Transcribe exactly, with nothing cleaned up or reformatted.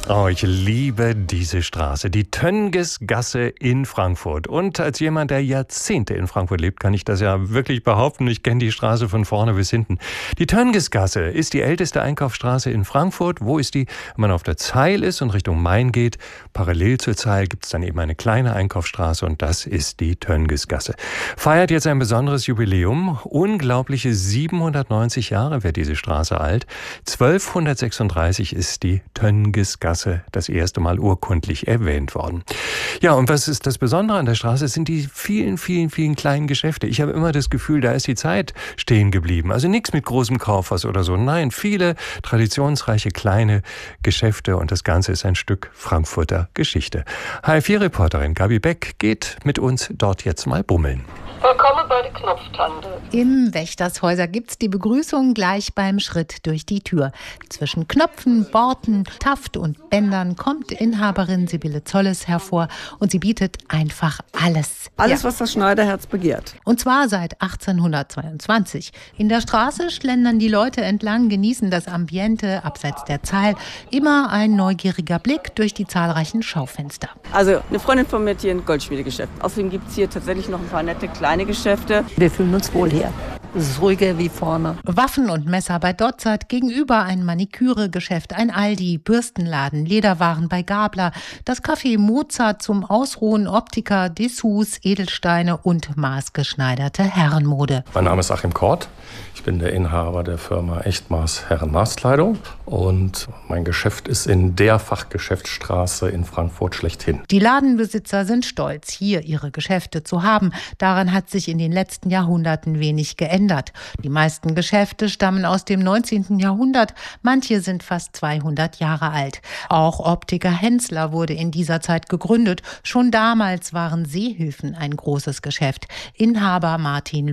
Oh, ich liebe diese Straße, die Töngesgasse in Frankfurt. Und als jemand, der Jahrzehnte in Frankfurt lebt, kann ich das ja wirklich behaupten. Ich kenne die Straße von vorne bis hinten. Die Töngesgasse ist die älteste Einkaufsstraße in Frankfurt. Wo ist die? Wenn man auf der Zeil ist und Richtung Main geht, parallel zur Zeil gibt es dann eben eine kleine Einkaufsstraße und das ist die Töngesgasse. Feiert jetzt ein besonderes Jubiläum. Unglaubliche siebenhundertneunzig Jahre wird diese Straße alt. zwölfhundertsechsunddreißig ist die Töngesgasse das erste Mal urkundlich erwähnt worden. Ja, und was ist das Besondere an der Straße? Es sind die vielen, vielen, vielen kleinen Geschäfte. Ich habe immer das Gefühl, da ist die Zeit stehen geblieben. Also nichts mit großem Kaufhaus oder so. Nein, viele traditionsreiche kleine Geschäfte und das Ganze ist ein Stück Frankfurter Geschichte. H F vier-Reporterin Gabi Beck geht mit uns dort jetzt mal bummeln. Willkommen bei der Knopftante. Im Wächtershäuser gibt's die Begrüßung gleich beim Schritt durch die Tür. Zwischen Knöpfen, Borten, Taft und Bändern kommt Inhaberin Sibylle Zolles hervor und sie bietet einfach alles. Alles, ja. was das Schneiderherz begehrt. Und zwar seit achtzehnhundertzweiundzwanzig. In der Straße schlendern die Leute entlang, genießen das Ambiente abseits der Zeil. Immer ein neugieriger Blick durch die zahlreichen Schaufenster. Also eine Freundin von mir hat hier ein Goldschmiedegeschäft. Außerdem gibt es hier tatsächlich noch ein paar nette kleine Geschäfte. Wir fühlen uns wohl hier. Es ist ruhiger wie vorne. Waffen und Messer bei Dotzert, gegenüber ein Maniküregeschäft, ein Aldi, Bürstenladen, Lederwaren bei Gabler, das Café Mozart zum Ausruhen, Optiker, Dessous, Edelsteine und maßgeschneiderte Herrenmode. Mein Name ist Achim Kort. Ich bin der Inhaber der Firma Echtmaß Herrenmaßkleidung und mein Geschäft ist in der Fachgeschäftsstraße in Frankfurt schlechthin. Die Ladenbesitzer sind stolz, hier ihre Geschäfte zu haben. Daran hat sich in den letzten Jahrhunderten wenig geändert. Die meisten Geschäfte stammen aus dem neunzehnten Jahrhundert, manche sind fast zweihundert Jahre alt. Auch Optiker Hensler wurde in dieser Zeit gegründet. Schon damals waren Seehilfen ein großes Geschäft. Inhaber Martin